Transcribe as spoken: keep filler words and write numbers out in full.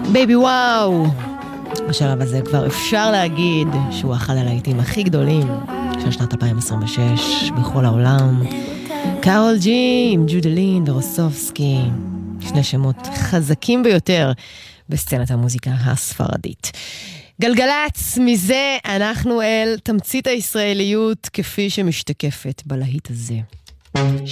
בייבי וואו. בשלב הזה כבר אפשר להגיד שהוא אחד הלהיטים הכי גדולים של שנת אלפיים עשרים ושש בכל העולם. קארול ג'י עם ג'ודלין ורוסובסקי, שני שמות חזקים ביותר בסצנת המוזיקה הספרדית. גלגלץ, מזה אנחנו אל תמצית הישראליות כפי שמשתקפת בלהיט הזה.